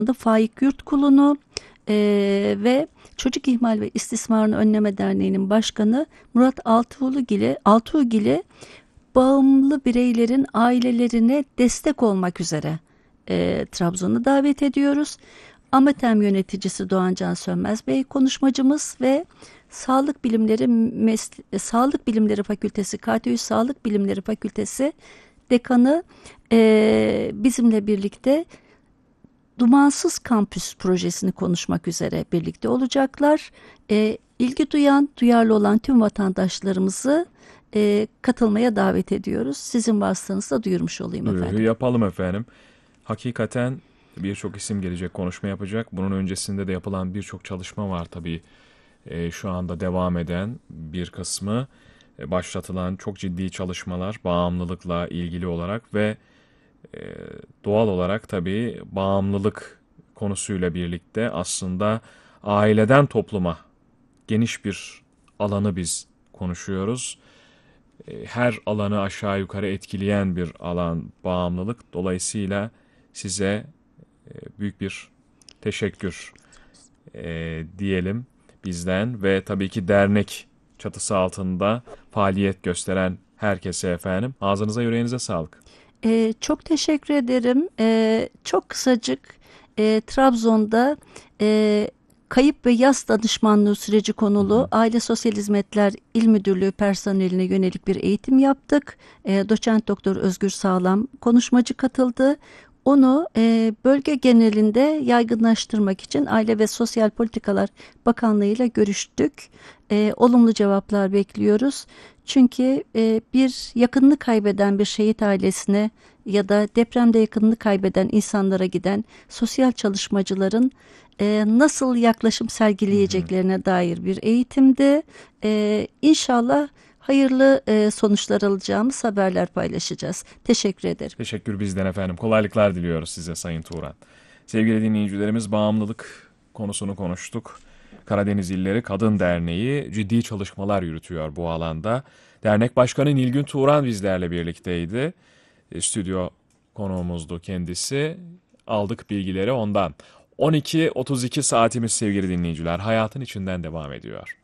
Faik Yurtkulu'nu ve Çocuk İhmal ve İstismarını Önleme Derneği'nin başkanı Murat Altuğgil'i bağımlı bireylerin ailelerine destek olmak üzere Trabzon'a davet ediyoruz. AMETEM yöneticisi Doğancan Sönmez Bey konuşmacımız ve Sağlık Bilimleri Fakültesi, KTÜ Sağlık Bilimleri Fakültesi dekanı bizimle birlikte Dumansız Kampüs projesini konuşmak üzere birlikte olacaklar. İlgi duyan, duyarlı olan tüm vatandaşlarımızı katılmaya davet ediyoruz. Sizin vasıtanızla duyurmuş olayım efendim. Yapalım efendim. Hakikaten birçok isim gelecek, konuşma yapacak. Bunun öncesinde de yapılan birçok çalışma var tabii. Şu anda devam eden bir kısmı, başlatılan çok ciddi çalışmalar bağımlılıkla ilgili olarak ve doğal olarak tabii bağımlılık konusuyla birlikte aslında aileden topluma geniş bir alanı biz konuşuyoruz. Her alanı aşağı yukarı etkileyen bir alan bağımlılık. Dolayısıyla size büyük bir teşekkür diyelim bizden ve tabii ki dernek çatısı altında faaliyet gösteren herkese efendim. Ağzınıza yüreğinize sağlık. Çok teşekkür ederim. Çok kısacık Trabzon'da kayıp ve yas danışmanlığı süreci konulu Aile Sosyal Hizmetler İl Müdürlüğü personeline yönelik bir eğitim yaptık. Doçent Doktor Özgür Sağlam konuşmacı katıldı. Onu bölge genelinde yaygınlaştırmak için Aile ve Sosyal Politikalar Bakanlığı ile görüştük. Olumlu cevaplar bekliyoruz. Çünkü bir yakınını kaybeden bir şehit ailesine ya da depremde yakınını kaybeden insanlara giden sosyal çalışmacıların nasıl yaklaşım sergileyeceklerine dair bir eğitimdi. İnşallah hayırlı sonuçlar alacağımız haberler paylaşacağız. Teşekkür ederim. Teşekkür bizden efendim. Kolaylıklar diliyoruz size Sayın Turan. Sevgili dinleyicilerimiz, bağımlılık konusunu konuştuk. Karadeniz İlleri Kadın Derneği ciddi çalışmalar yürütüyor bu alanda. Dernek Başkanı Nilgün Turan bizlerle birlikteydi. Stüdyo konuğumuzdu kendisi. Aldık bilgileri ondan. 12.32 saatimiz sevgili dinleyiciler. Hayatın içinden devam ediyor.